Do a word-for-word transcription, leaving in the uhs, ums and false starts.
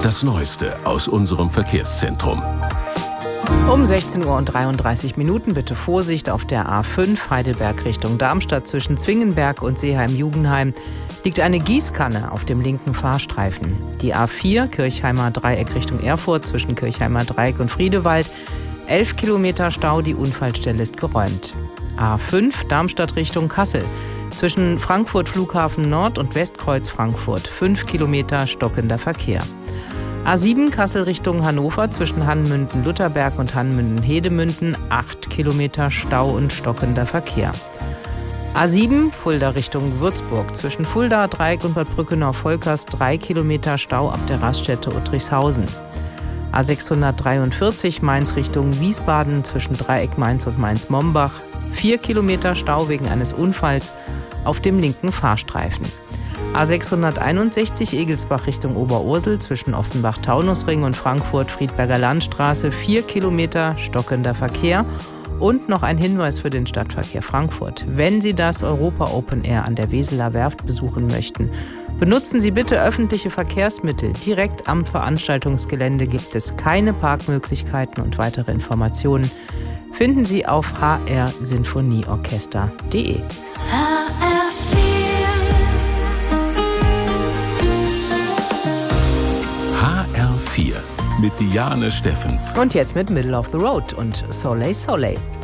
Das Neueste aus unserem Verkehrszentrum. Um sechzehn Uhr und dreiunddreißig Minuten bitte Vorsicht auf der A fünf Heidelberg Richtung Darmstadt zwischen Zwingenberg und Seeheim-Jugenheim liegt eine Gießkanne auf dem linken Fahrstreifen. Die A vier Kirchheimer Dreieck Richtung Erfurt zwischen Kirchheimer Dreieck und Friedewald. elf Kilometer Stau, die Unfallstelle ist geräumt. A fünf Darmstadt Richtung Kassel zwischen Frankfurt Flughafen Nord und Westkreuz Frankfurt. fünf Kilometer stockender Verkehr. A sieben Kassel Richtung Hannover zwischen Hannmünden-Lutherberg und Hannmünden-Hedemünden. acht Kilometer Stau und stockender Verkehr. A sieben Fulda Richtung Würzburg zwischen Fulda Dreieck und Bad Brückenau-Volkers. drei Kilometer Stau ab der Raststätte Uttrichshausen. A sechshundertdreiundvierzig Mainz Richtung Wiesbaden zwischen Dreieck Mainz und Mainz-Mombach. vier Kilometer Stau wegen eines Unfalls auf dem linken Fahrstreifen. A sechshunderteinundsechzig Egelsbach Richtung Oberursel zwischen Offenbach-Taunusring und Frankfurt-Friedberger Landstraße. vier Kilometer stockender Verkehr. Und noch ein Hinweis für den Stadtverkehr Frankfurt. Wenn Sie das Europa Open Air an der Weseler Werft besuchen möchten, benutzen Sie bitte öffentliche Verkehrsmittel. Direkt am Veranstaltungsgelände gibt es keine Parkmöglichkeiten und weitere Informationen finden Sie auf h r sinfonieorchester punkt d e. H R vier mit Diane Steffens. Und jetzt mit Middle of the Road und Soleil Soleil.